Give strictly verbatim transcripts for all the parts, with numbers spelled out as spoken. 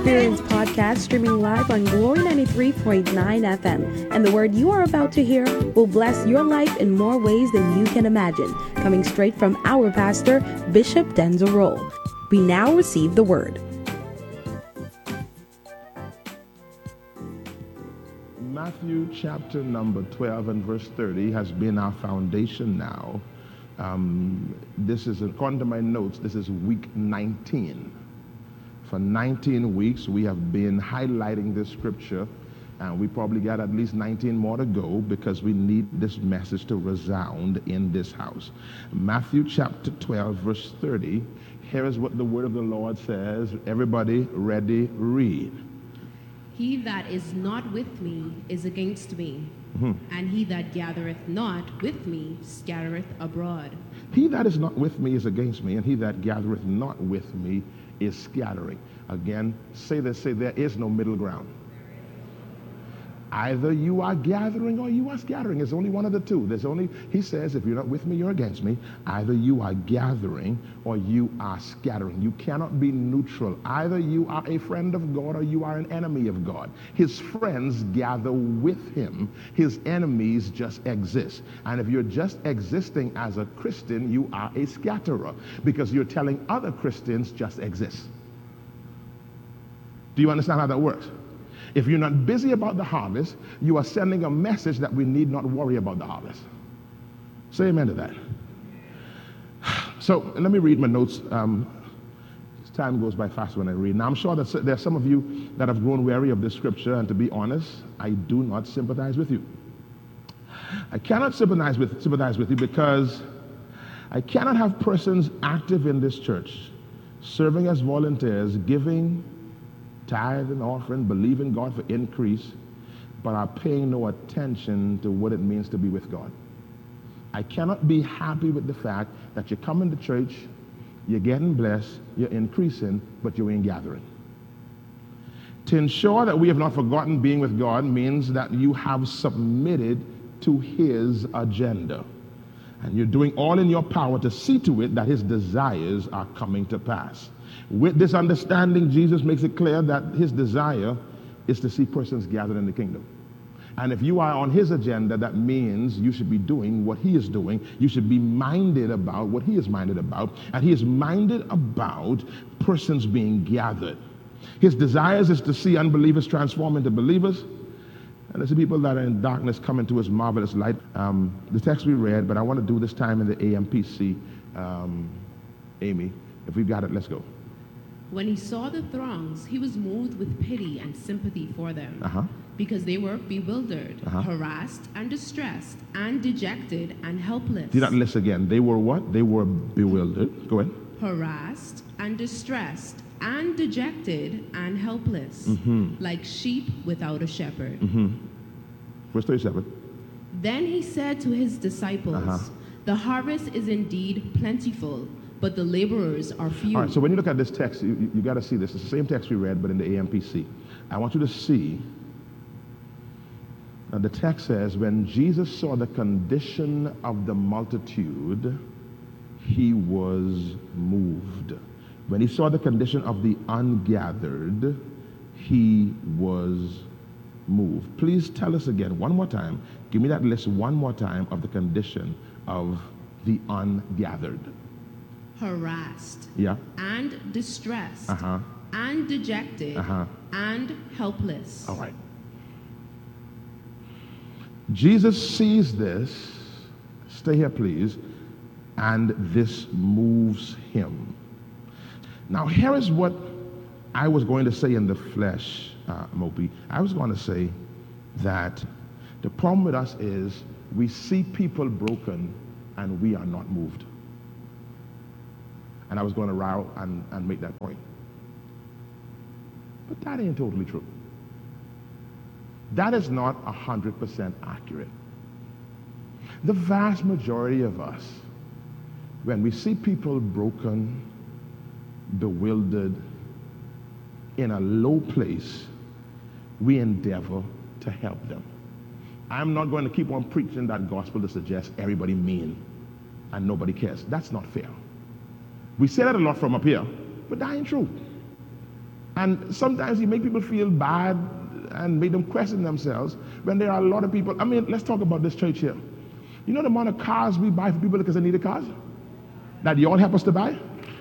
Experience podcast streaming live on Glory ninety-three point nine F M. And the word you are about to hear will bless your life in more ways than you can imagine. Coming straight from our pastor, Bishop Denzel Rolle. We now receive the word. Matthew chapter number twelve and verse thirty has been our foundation now. Um, this is, according to my notes, this is week nineteen. For nineteen weeks, we have been highlighting this scripture, and we probably got at least nineteen more to go because we need this message to resound in this house. Matthew chapter twelve, verse thirty. Here is what the word of the Lord says. Everybody ready, read. He that is not with me is against me, mm-hmm. and he that gathereth not with me scattereth abroad. He that is not with me is against me, and he that gathereth not with me is scattering. Again, say this, say there is no middle ground. Either you are gathering or you are scattering. It's only one of the two. There's only, he says, if you're not with me, you're against me. Either you are gathering or you are scattering. You cannot be neutral. Either you are a friend of God or you are an enemy of God. His friends gather with him. His enemies just exist. And if you're just existing as a Christian, you are a scatterer because you're telling other Christians just exist. Do you understand how that works? If you're not busy about the harvest, you are sending a message that we need not worry about the harvest. Say amen to that. So let me read my notes. Um, time goes by fast when I read. Now I'm sure that there are some of you that have grown weary of this scripture, and to be honest, I do not sympathize with you. I cannot sympathize with, sympathize with you because I cannot have persons active in this church, serving as volunteers, giving tithe and offering, believing God for increase, but are paying no attention to what it means to be with God. I cannot be happy with the fact that you come into church, you're getting blessed, you're increasing, but you ain't gathering. To ensure that we have not forgotten being with God means that you have submitted to his agenda. And you're doing all in your power to see to it that his desires are coming to pass. With this understanding, Jesus makes it clear that his desire is to see persons gathered in the kingdom. And if you are on his agenda, that means you should be doing what he is doing. You should be minded about what he is minded about. And he is minded about persons being gathered. His desires is to see unbelievers transform into believers, and to see people that are in darkness come into his marvelous light. Um, the text we read, but I want to do this time in the A M P C. Um, Amy, if we've got it, let's go. When he saw the throngs, he was moved with pity and sympathy for them, uh-huh. because they were bewildered, uh-huh. harassed, and distressed, and dejected, and helpless. Do not listen again. They were what? They were bewildered. Go ahead. Harassed, and distressed, and dejected, and helpless, mm-hmm. like sheep without a shepherd. Mm-hmm. Verse thirty-seven. Then he said to his disciples, uh-huh. the harvest is indeed plentiful, but the laborers are few. All right, so when you look at this text, you, you got to see this. It's the same text we read, but in the A M P C. I want you to see that the text says, when Jesus saw the condition of the multitude, he was moved. When he saw the condition of the ungathered, he was moved. Please tell us again, one more time. Give me that list one more time of the condition of the ungathered. Harassed, yeah, and distressed, uh-huh. and dejected, uh-huh. and helpless. All right. Jesus sees this, stay here please, and this moves him. Now here is what I was going to say in the flesh, uh, Mopi. I was going to say that the problem with us is we see people broken and we are not moved. And I was going to row and, and make that point. But that ain't totally true. That is not one hundred percent accurate. The vast majority of us, when we see people broken, bewildered, in a low place, we endeavor to help them. I'm not going to keep on preaching that gospel to suggest everybody mean and nobody cares. That's not fair. We say that a lot from up here, but that ain't true. And sometimes you make people feel bad and make them question themselves when there are a lot of people. I mean, let's talk about this church here. You know the amount of cars we buy for people because they need cars? That you all help us to buy?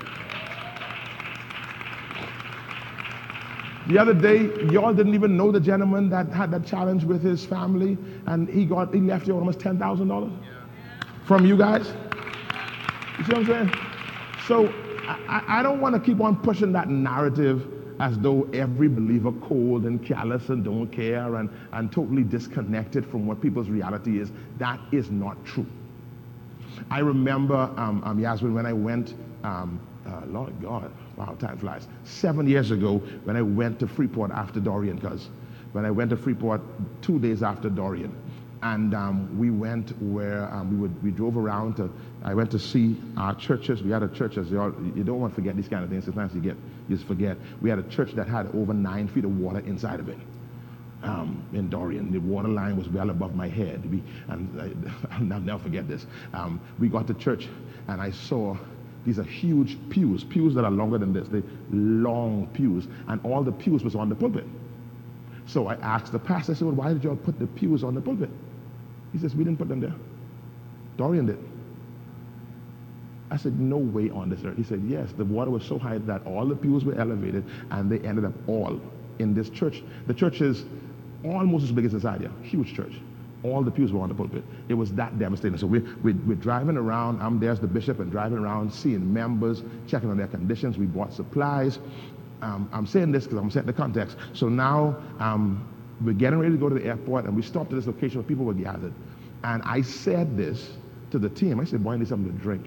The other day, y'all didn't even know the gentleman that had that challenge with his family, and he got he left you almost ten thousand dollars from you guys. You see what I'm saying? So I, I don't want to keep on pushing that narrative as though every believer cold and callous and don't care and, and totally disconnected from what people's reality is. That is not true. I remember, um, um, Yasmin, when I went, um, uh, Lord God, wow, time flies. Seven years ago, when I went to Freeport after Dorian, because when I went to Freeport two days after Dorian, and um, we went where um, we would we drove around to. I went to see our churches. We had a church, as you all, you don't want to forget these kind of things. Sometimes you get you just forget. We had a church that had over nine feet of water inside of it. Um, in Dorian, the water line was well above my head. We, and I, I'll never forget this. Um, we got to church, and I saw these are huge pews, pews that are longer than this. They long pews, and all the pews was on the pulpit. So I asked the pastor, I said, well, why did you all put the pews on the pulpit? He says, we didn't put them there. Dorian did. I said, no way on this earth. He said, yes, the water was so high that all the pews were elevated, and they ended up all in this church. The church is almost as big as inside here, huge church. All the pews were on the pulpit. It was that devastating. So we're, we're, we're driving around. I'm there as the bishop and driving around, seeing members, checking on their conditions. We bought supplies. Um, I'm saying this because I'm setting the context. So now um, we're getting ready to go to the airport, and we stopped at this location where people were gathered. And I said this to the team. I said, boy, I need something to drink.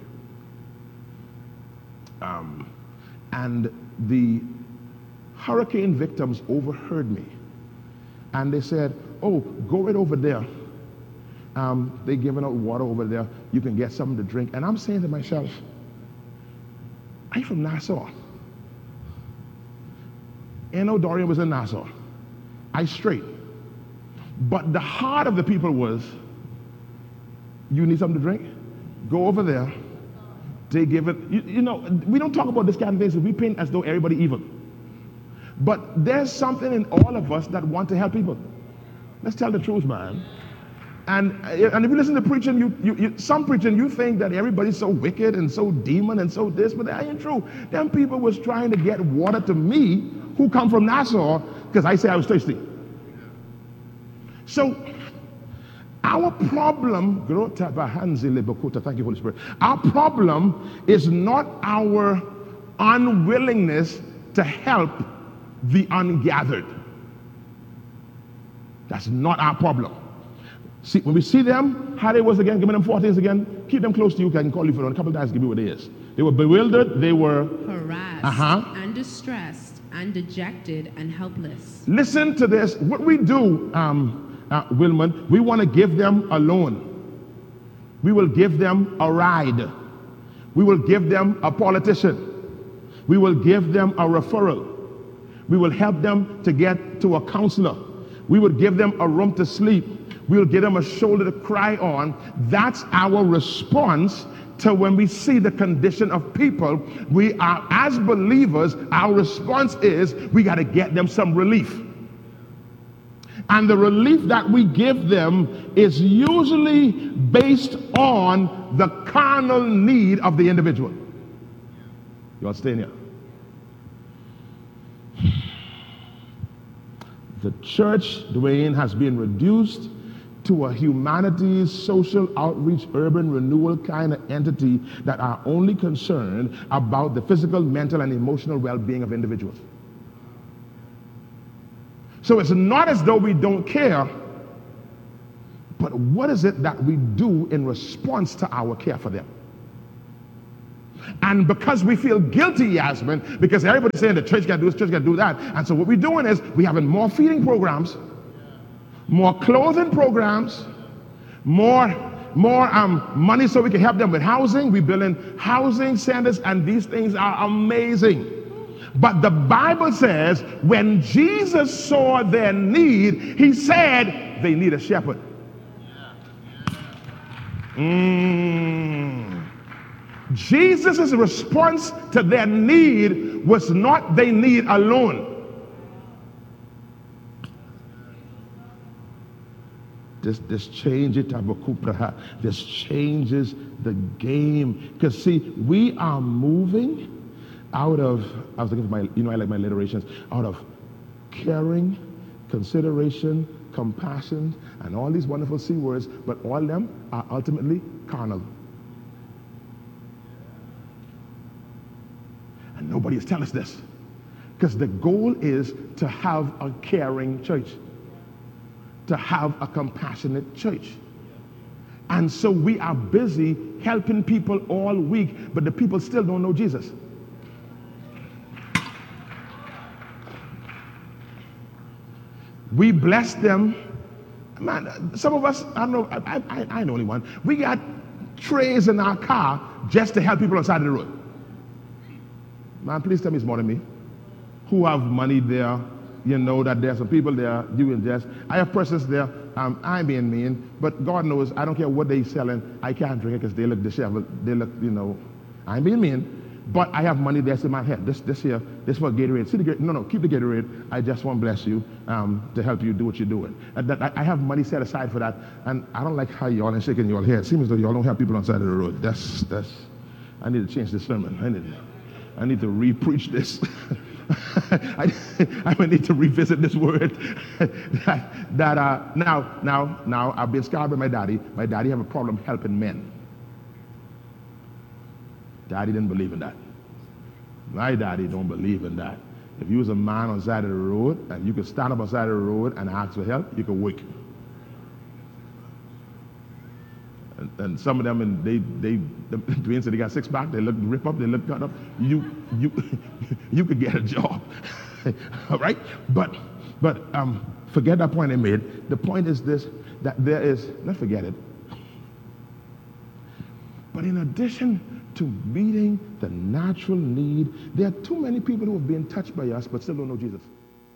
Um, and the hurricane victims overheard me. And they said, oh, go right over there. Um, they're giving out water over there. You can get something to drink. And I'm saying to myself, I'm from Nassau. You know, Dorian was in Nassau. I straight. But the heart of the people was, you need something to drink? Go over there. They give it. You, you know, we don't talk about this kind of things. We paint as though everybody evil. But there's something in all of us that want to help people. Let's tell the truth, man. And, and if you listen to preaching, you, you, you, some preaching, you think that everybody's so wicked and so demon and so this, but that ain't true. Them people was trying to get water to me who come from Nassau because I say I was thirsty. So our problem, thank you, Holy Spirit. Our problem is not our unwillingness to help the ungathered. That's not our problem. See, when we see them, how they was again, giving them four things again, keep them close to you, I can call you for a couple of times, give you what it is. They were bewildered, they were harassed uh-huh. and distressed and dejected and helpless. Listen to this. What we do, um, uh, Wilman, we want to give them a loan. We will give them a ride. We will give them a politician. We will give them a referral. We will help them to get to a counselor. We will give them a room to sleep. We'll give them a shoulder to cry on. That's our response to when we see the condition of people. We are, as believers, our response is we got to get them some relief. And the relief that we give them is usually based on the carnal need of the individual. You all staying here? The church, Dwayne, has been reduced to a humanities, social outreach, urban renewal kind of entity that are only concerned about the physical, mental, and emotional well-being of individuals. So it's not as though we don't care, but what is it that we do in response to our care for them? And because we feel guilty, Yasmin, because everybody's saying the church got to do this, church got to do that, and so what we're doing is we're having more feeding programs, more clothing programs, more more um, money so we can help them with housing. We're building housing centers, and these things are amazing. But the Bible says when Jesus saw their need, he said they need a shepherd. Mm. Jesus' response to their need was not they need a loan. this, this changes tabakupra. This changes the game. Because see, we are moving out of, I was looking for my, you know, I like my alliterations, out of caring, consideration, compassion, and all these wonderful C words, but all of them are ultimately carnal. And nobody has telling us this. Because the goal is to have a caring church, to have a compassionate church. And so we are busy helping people all week, but the people still don't know Jesus. We bless them. Man, some of us, I don't know, I, I, I know only one. We got trays in our car just to help people on the side of the road. Man, please tell me it's more than me. Who have money there, you know that there's some people there doing just. I have persons there, um, I'm being mean, but God knows I don't care what they're selling, I can't drink it because they look disheveled, they look, you know, I'm being mean. But I have money that's in my head. This this here, this for Gatorade. See the Gatorade? No, no, keep the Gatorade. I just want to bless you um, to help you do what you're doing. And that, I have money set aside for that. And I don't like how y'all are shaking y'all head. It seems as though y'all don't have people on the side of the road. That's, that's, I need to change this sermon. I need, I need to re-preach this. I, I need to revisit this word. that, that uh, now, now, now, I've been scarred by my daddy. My daddy have a problem helping men. Daddy didn't believe in that. My daddy don't believe in that. If you was a man on the side of the road and you could stand up on the side of the road and ask for help, you could wake. And, and some of them, and they, they, the twins said they got six pack, they look rip up, they look cut up. You, you, you could get a job, all right? But, but um, forget that point I made. The point is this: that there is, let's forget it. But in addition to meeting the natural need, there are too many people who have been touched by us but still don't know Jesus.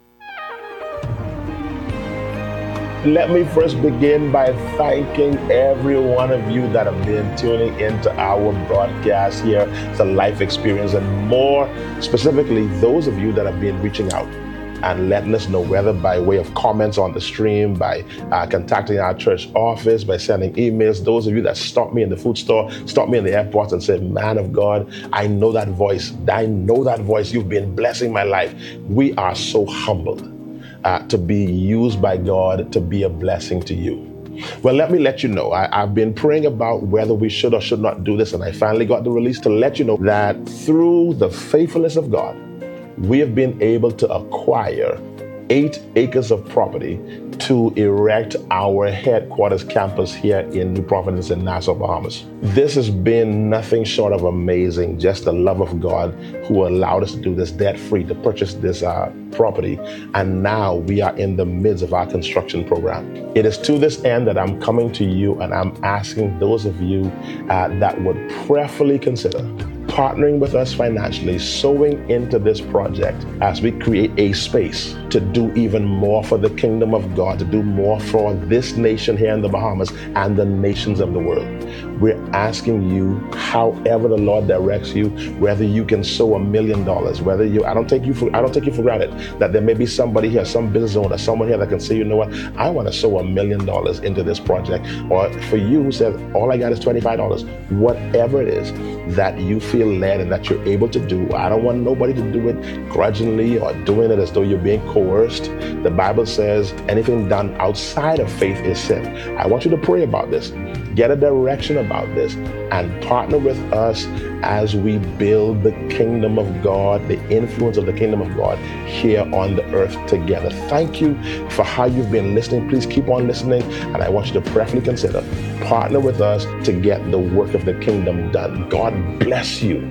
Let me first begin by thanking every one of you that have been tuning into our broadcast here. It's a life experience, and more specifically, those of you that have been reaching out and letting us know, whether by way of comments on the stream, by uh, contacting our church office, by sending emails. Those of you that stopped me in the food store, stopped me in the airport and said, man of God, I know that voice. I know that voice. You've been blessing my life. We are so humbled uh, to be used by God to be a blessing to you. Well, let me let you know, I, I've been praying about whether we should or should not do this, and I finally got the release to let you know that through the faithfulness of God, we have been able to acquire eight acres of property to erect our headquarters campus here in New Providence in Nassau, Bahamas. This has been nothing short of amazing, just the love of God who allowed us to do this debt-free, to purchase this uh, property. And now we are in the midst of our construction program. It is to this end that I'm coming to you and I'm asking those of you uh, that would prayerfully consider partnering with us financially, sowing into this project as we create a space to do even more for the kingdom of God, to do more for this nation here in the Bahamas and the nations of the world. We're asking you, however the Lord directs you, whether you can sow a million dollars, whether you, I don't take you for, I don't take you for granted that there may be somebody here, some business owner, someone here that can say, you know what, I want to sow a million dollars into this project. Or for you who says, all I got is twenty-five dollars, whatever it is that you feel led and that you're able to do. I don't want nobody to do it grudgingly or doing it as though you're being coerced. The Bible says anything done outside of faith is sin. I want you to pray about this, get a direction about this, and partner with us as we build the kingdom of God, the influence of the kingdom of God here on the earth together. Thank you for how you've been listening. Please keep on listening, and I want you to prayerfully consider partner with us to get the work of the kingdom done. God bless you.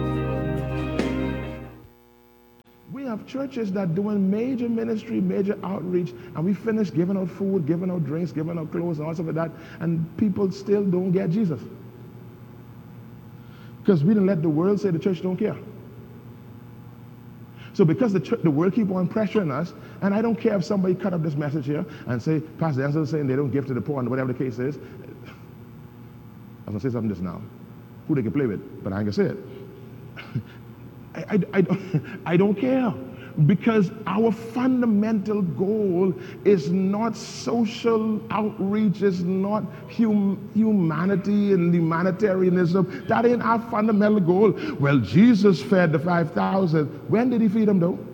We have churches that are doing major ministry, major outreach, and we finish giving out food, giving out drinks, giving out clothes, and all stuff like that, and people still don't get Jesus. Because we didn't let the world say the church don't care. So because the, church, the world keep on pressuring us, and I don't care if somebody cut up this message here and say, Pastor Ansel is saying they don't give to the poor, and whatever the case is. I was going to say something just now. Who they can play with, but I ain't going to say it. I, I, I, don't, I don't care. Because our fundamental goal is not social outreach, is not hum- humanity and humanitarianism. That ain't our fundamental goal. Well, Jesus fed the five thousand. When did he feed them though?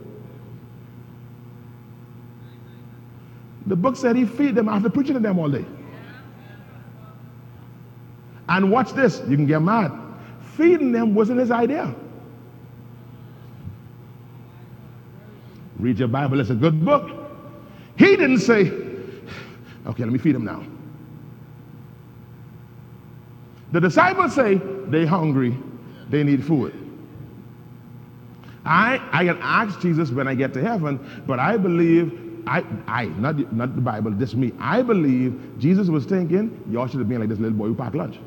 The book said he feed them after preaching to them all day. And watch this, you can get mad. Feeding them wasn't his idea. Read your Bible, it's a good book. He didn't say, okay, let me feed them now. The disciples say, they hungry, they need food. I, I can ask Jesus when I get to heaven, but I believe, I, I not, the, not the Bible, this me, I believe Jesus was thinking, y'all should have been like this little boy who packed lunch.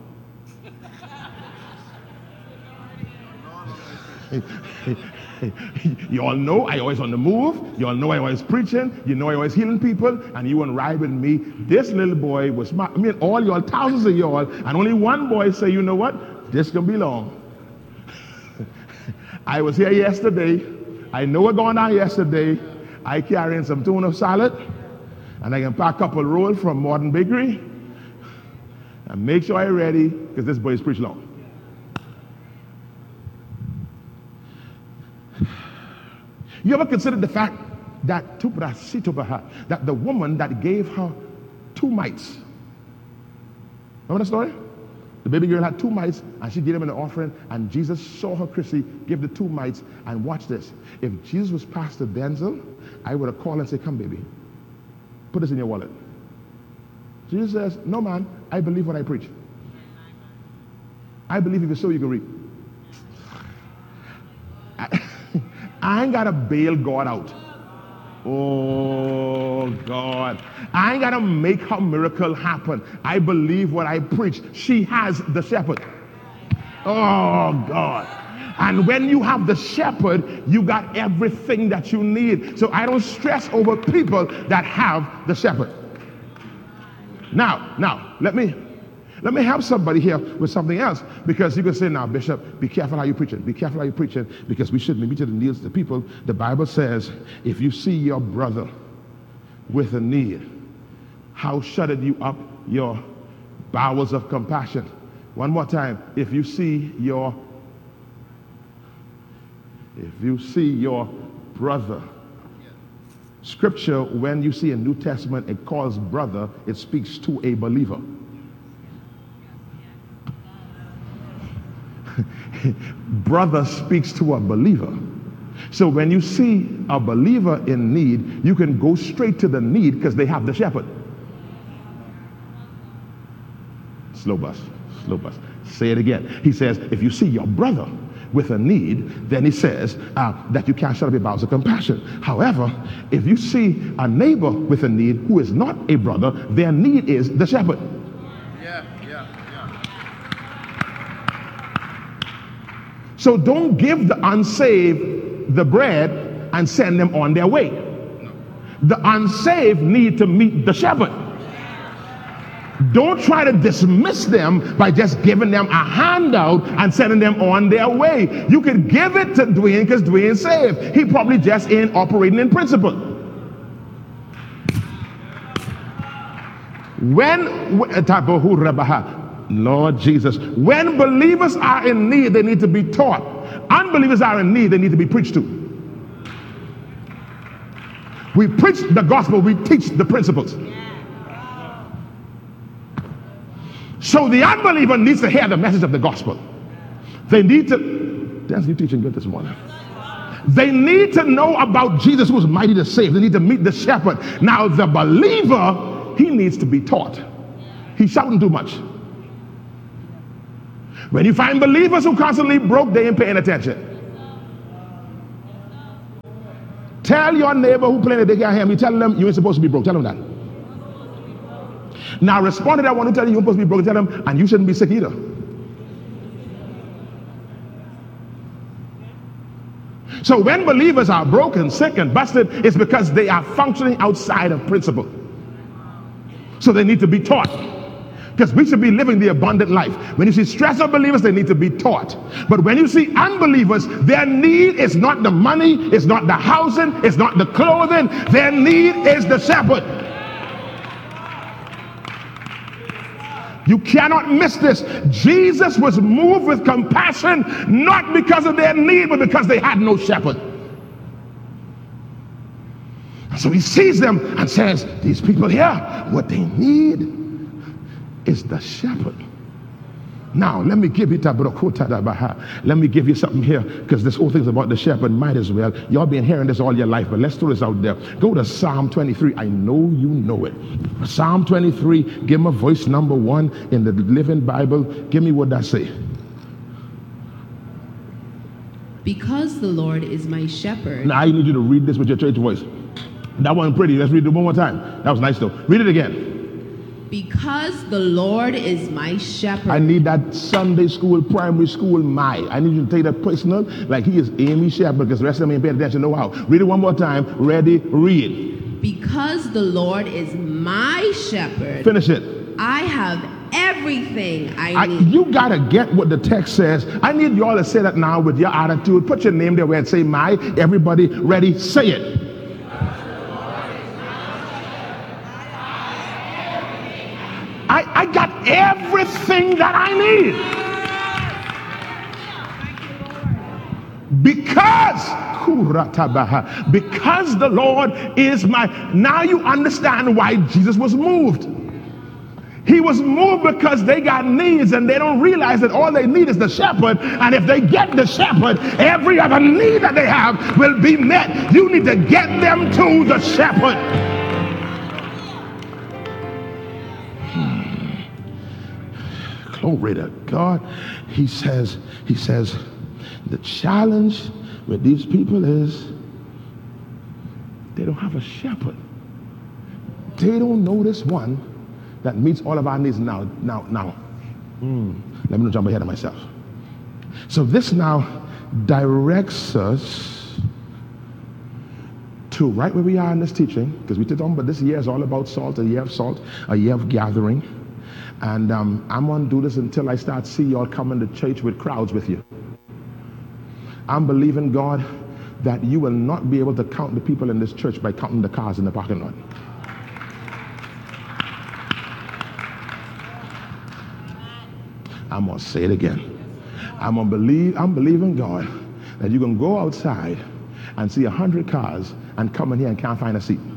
You all know I always on the move. You all know I always preaching. You know I always healing people. And you want to ride with me. This little boy was smart. I mean, all y'all, thousands of y'all, and only one boy say, you know what? This can be long. I was here yesterday. I know what going on yesterday. I carrying some tuna salad. And I can pack a couple rolls from Modern Bakery. And make sure I'm ready, because this boy is pretty long. You ever considered the fact that that the woman that gave her two mites, remember the story? The baby girl had two mites and she gave them an offering, and Jesus saw her, Chrissy, give the two mites. And watch this. If Jesus was Pastor Denzel, I would have called and said, come baby, put this in your wallet. Jesus says, no man, I believe what I preach. I believe if you sow, you can reap. I, I ain't got to bail God out. Oh, God. I ain't got to make her miracle happen. I believe what I preach. She has the shepherd. Oh, God. And when you have the shepherd, you got everything that you need. So I don't stress over people that have the shepherd. Now, now, let me Let me help somebody here with something else, because you can say, now, Bishop, be careful how you're preaching. Be careful how you're preaching, because we shouldn't meet to the needs of the people. The Bible says, if you see your brother with a need, how shuttered you up your bowels of compassion. One more time. If you see your, if you see your brother, Scripture, when you see a New Testament, it calls brother, it speaks to a believer. Brother speaks to a believer. So when you see a believer in need, you can go straight to the need because they have the shepherd. Slow bus, slow bus. Say it again. He says, if you see your brother with a need, then he says uh, that you can't shut up your bowels of compassion. However, if you see a neighbor with a need who is not a brother, their need is the shepherd. Yeah, yeah, yeah. So don't give the unsaved the bread and send them on their way. The unsaved need to meet the shepherd. Don't try to dismiss them by just giving them a handout and sending them on their way. You could give it to Dwayne because Dwayne's saved. He probably just ain't operating in principle. When, Lord Jesus, when believers are in need, they need to be taught. Unbelievers are in need, they need to be preached to. We preach the gospel, we teach the principles. So the unbeliever needs to hear the message of the gospel. They need to, that's you teaching good this morning. They need to know about Jesus who is mighty to save. They need to meet the shepherd. Now the believer, he needs to be taught. He's shouting too much. When you find believers who constantly broke, they ain't paying attention. Tell your neighbor who playing that they can't hear me, tell them you ain't supposed to be broke. Tell them that. Now respond to that one who tell you you're supposed to be broke. Tell them, and you shouldn't be sick either. So when believers are broken, sick, and busted, it's because they are functioning outside of principle. So they need to be taught. Because we should be living the abundant life. When you see stressed believers, they need to be taught. But when you see unbelievers, their need is not the money, it's not the housing, it's not the clothing. Their need is the shepherd. You cannot miss this. Jesus was moved with compassion, not because of their need, but because they had no shepherd. So he sees them and says, these people here, what they need is the shepherd. Now, let me give you let me give you something here, because this whole thing's about the shepherd. Might as well. Y'all been hearing this all your life, but let's throw this out there. Go to Psalm twenty-three. I know you know it. Psalm twenty-three. Give me voice number one in the Living Bible. Give me what that say. Because the Lord is my shepherd. Now I need you to read this with your church voice. That wasn't pretty. Let's read it one more time. That was nice though. Read it again. Because the Lord is my shepherd. I need that Sunday school, primary school, my. I need you to take that personal, like he is Amy Shepherd, because the rest of them ain't paying attention, no how. Read it one more time. Ready, read. Because the Lord is my shepherd. Finish it. I have everything I, I need. You got to get what the text says. I need you all to say that now with your attitude. Put your name there where it say my. Everybody ready, say it. I, I got everything that I need. Because, because the Lord is my, now you understand why Jesus was moved. He was moved because they got needs and they don't realize that all they need is the shepherd. And if they get the shepherd, every other need that they have will be met. You need to get them to the shepherd. Glory to God. He says, he says, the challenge with these people is they don't have a shepherd. They don't know this one that meets all of our needs now. Now, now. Mm, let me not jump ahead of myself. So this now directs us to right where we are in this teaching, because we did on, but this year is all about salt, a year of salt, a year of gathering. And um, I'm going to do this until I start seeing y'all coming to church with crowds with you. I'm believing, God, that you will not be able to count the people in this church by counting the cars in the parking lot. I'm going to say it again. I'm going to believe, I'm believing, God, that you can go outside and see a hundred cars and come in here and can't find a seat.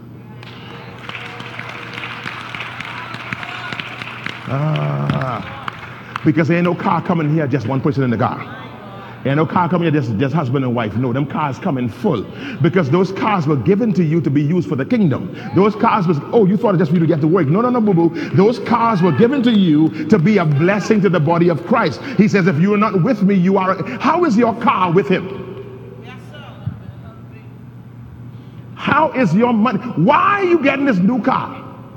Ah, because there ain't no car coming here, just one person in the car. There ain't no car coming here, just, just husband and wife. No, them cars coming full. Because those cars were given to you to be used for the kingdom. Those cars was, oh, you thought it just for you to get to work. No, no, no, boo-boo. Those cars were given to you to be a blessing to the body of Christ. He says, if you are not with me, you are. How is your car with him? Yes, sir. How is your money? Why are you getting this new car?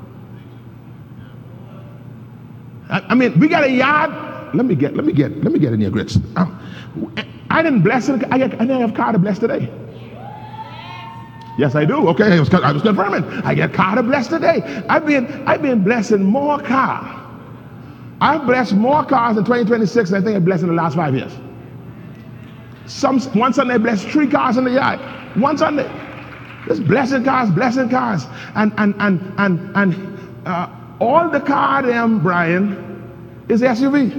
I mean, we got a yard. Let me get, let me get, let me get in your grits. Um, I didn't bless it. I, get, I didn't have car to bless today. Yes, I do. Okay, I was, I was confirming. I get car to bless today. I've been, I've been blessing more car. I've blessed more cars in twenty twenty-six than I think I blessed in the last five years. Some one Sunday I blessed three cars in the yard. One Sunday, just blessing cars, blessing cars, and and and and and. Uh, all the car them, Brian, is S U V.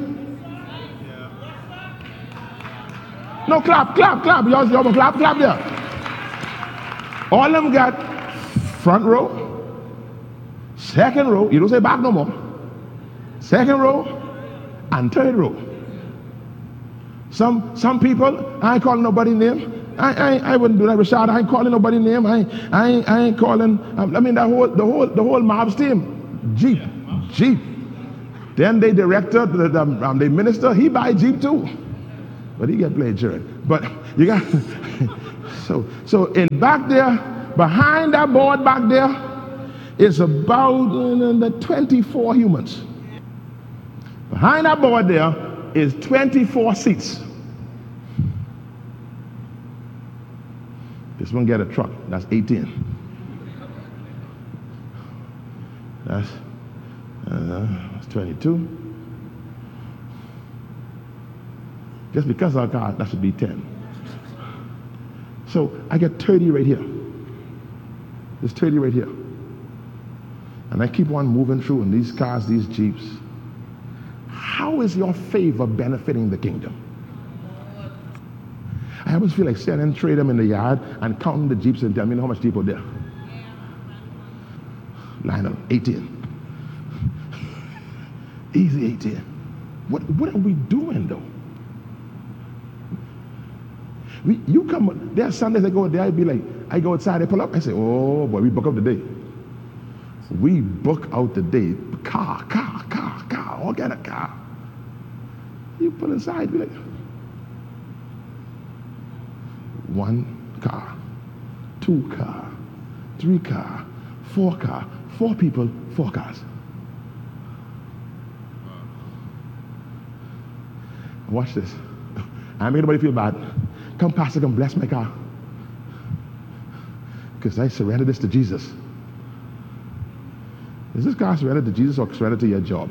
No, clap, clap, clap. Y'all, y'all clap, clap there. All of them got front row, second row. You don't say back no more. Second row and third row. Some some people, I ain't calling nobody name. I, I I wouldn't do that, Rashad. I ain't calling nobody name. I I ain't, I ain't calling. Um, I mean the whole the whole the whole mob's team. Jeep, Jeep. Then they director, the, the, um, the minister, he buy Jeep too, but he get played insurance. But you got so so in back there, behind that board back there, is about uh, twenty-four humans. Behind that board there is twenty-four seats. This one get a truck. That's eighteen. That's Uh, it's twenty-two. Just because of God, that should be ten. So I get thirty right here. There's thirty right here. And I keep on moving through in these cars, these Jeeps. How is your favor benefiting the kingdom? I always feel like standing and trade them in the yard and counting the Jeeps and telling me how much Jeep are there. Lionel, eighteen. Easy eighteen. What, what are we doing though? We, you come, there are Sundays I go there, I be like, I go outside, I pull up, I say, oh boy, we book up the day. We book out the day. Car, car, car, car, all kind of car. You pull inside, be like, one car, two car, three car, four car, four people, four cars. Watch this. I make anybody feel bad. Come, Pastor, come bless my car. Because I surrendered this to Jesus. Is this car surrendered to Jesus or surrendered to your job?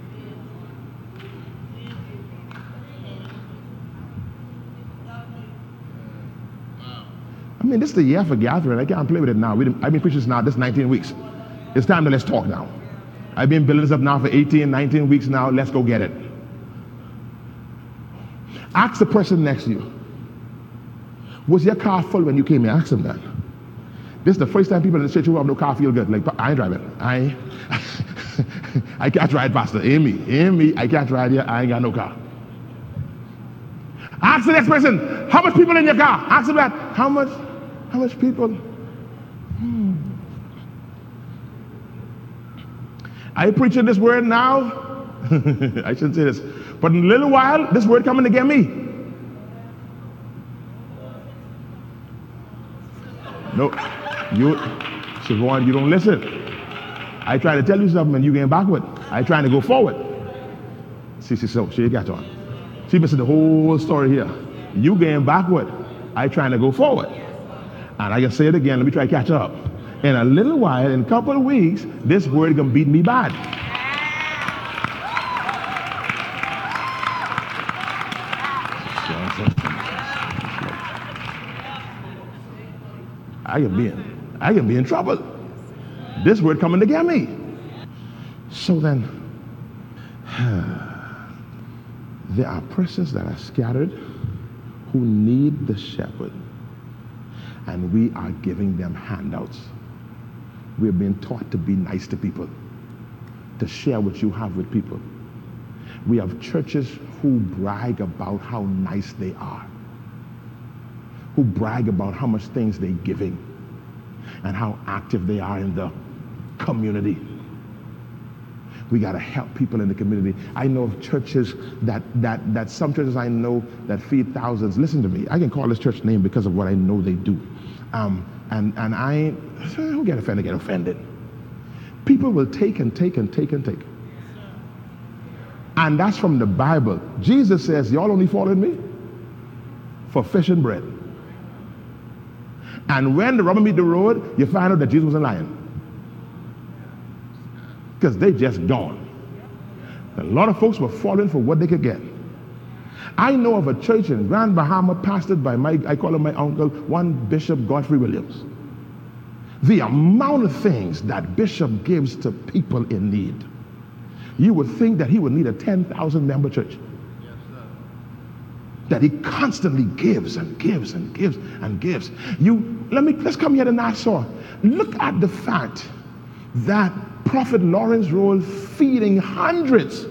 I mean, this is the year for gathering. I can't play with it now. We I've been preaching this now, this nineteen weeks. It's time to let's talk now. I've been building this up now for eighteen, nineteen weeks now. Let's go get it. Ask the person next to you, was your car full when you came here? Ask them that. This is the first time people in the church who have no car feel good. Like, I ain't driving. I, I can't ride, Pastor. Amy, Amy, I can't ride here. I ain't got no car. Ask the next person, how much people in your car? Ask them that. How much, how much people? Hmm. Are you preaching this word now? I shouldn't say this. But in a little while, this word coming to get me. No, you, Siobhan, you don't listen. I try to tell you something and you getting backward. I trying to go forward. See, see, so she got on. She missing the whole story here. You getting backward. I trying to go forward. And I can say it again. Let me try to catch up. In a little while, in a couple of weeks, this word gonna beat me bad. I can be in, I can be in trouble. This word coming to get me. So then, there are persons that are scattered who need the shepherd, and we are giving them handouts. We're being taught to be nice to people, to share what you have with people. We have churches who brag about how nice they are, who brag about how much things they're giving and how active they are in the community. We got to help people in the community. I know of churches that, that, that some churches I know that feed thousands. Listen to me. I can call this church name because of what I know they do. Um, and, and I don't get offended, get offended. People will take and take and take and take. And that's from the Bible. Jesus says, y'all only followed me for fish and bread. And when the rubber meet the road, you find out that Jesus wasn't lying. Because they just gone. A lot of folks were falling for what they could get. I know of a church in Grand Bahama pastored by my, I call him my uncle, one Bishop Godfrey Williams. The amount of things that Bishop gives to people in need, you would think that he would need a ten thousand member church. Yes, sir. That he constantly gives and gives and gives and gives. You, let me, let's come here to Nassau. Look at the fact that Prophet Lawrence Roll feeding hundreds,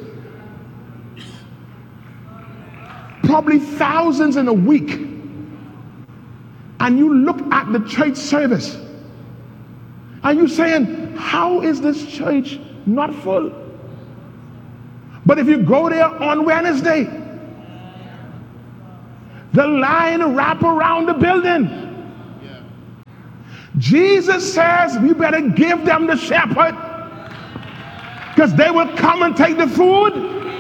probably thousands in a week. And you look at the church service. Are you saying, how is this church not full? But if you go there on Wednesday, the line wrap around the building. Jesus says we better give them the shepherd because they will come and take the food.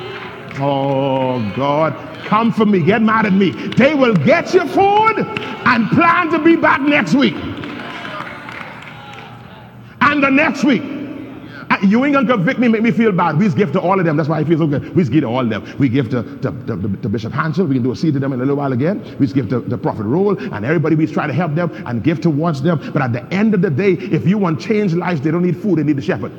Oh God, come for me, get mad at me. They will get your food and plan to be back next week and the next week I, you ain't gonna convict me, make me feel bad. We just give to all of them. That's why I feel so good. We just give to all of them. We give to, to, to, to Bishop Hansel. We can do a seed to them in a little while again. We just give to the Prophet Roll, and everybody, we just try to help them and give towards them. But at the end of the day, if you want change lives, they don't need food, they need the shepherd.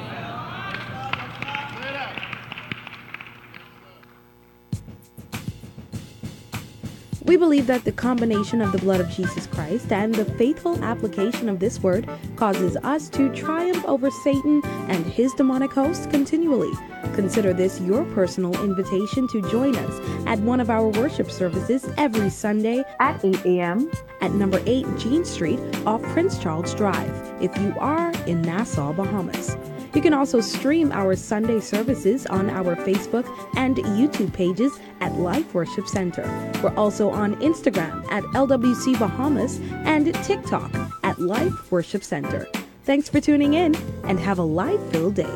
We believe that the combination of the blood of Jesus Christ and the faithful application of this word causes us to triumph over Satan and his demonic hosts continually. Consider this your personal invitation to join us at one of our worship services every Sunday at eight a.m. at number eight Jean Street off Prince Charles Drive if you are in Nassau, Bahamas. You can also stream our Sunday services on our Facebook and YouTube pages at Life Worship Center. We're also on Instagram at L W C Bahamas and TikTok at Life Worship Center. Thanks for tuning in and have a life-filled day.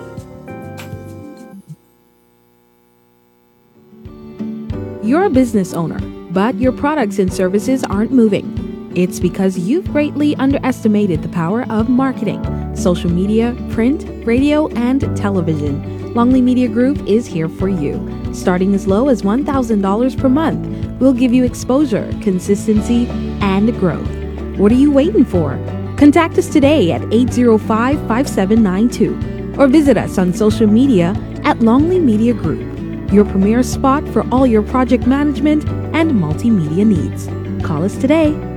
You're a business owner, but your products and services aren't moving. It's because you've greatly underestimated the power of marketing, social media, print, radio, and television. Longley Media Group is here for you. Starting as low as one thousand dollars per month, we'll give you exposure, consistency, and growth. What are you waiting for? Contact us today at eight zero five, five seven nine two or visit us on social media at Longley Media Group, your premier spot for all your project management and multimedia needs. Call us today.